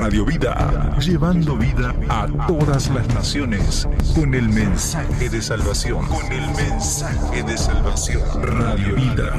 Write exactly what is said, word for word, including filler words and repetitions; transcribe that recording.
Radio Vida, llevando vida a todas las naciones con el mensaje de salvación. Con el mensaje de salvación. Radio Vida.